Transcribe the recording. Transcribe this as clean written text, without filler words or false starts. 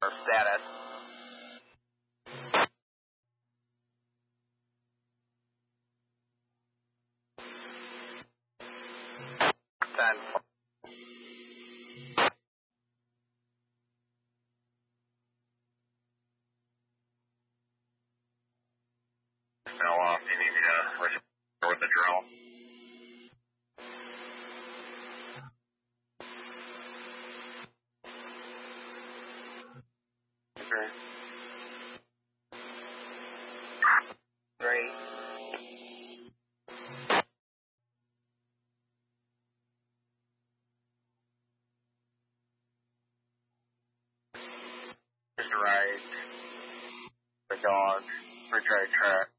status. Now off, you need me to restore with the drill. Okay. Great. Just arrived. The dog. Retry track.